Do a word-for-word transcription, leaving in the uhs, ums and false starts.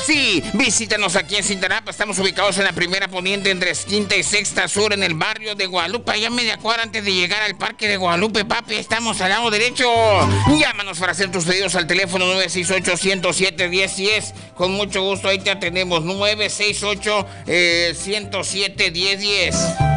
Sí, visítanos aquí en Cintalapa. Estamos ubicados en la primera poniente entre Quinta y Sexta Sur, en el barrio de Guadalupe, allá media cuadra antes de llegar al Parque de Guadalupe, papi. Estamos al lado derecho. Llámanos para hacer tus pedidos al teléfono nueve seis ocho, uno cero siete, uno cero uno cero. Con mucho gusto ahí te atendemos. nueve seis ocho, uno cero siete, uno cero uno cero.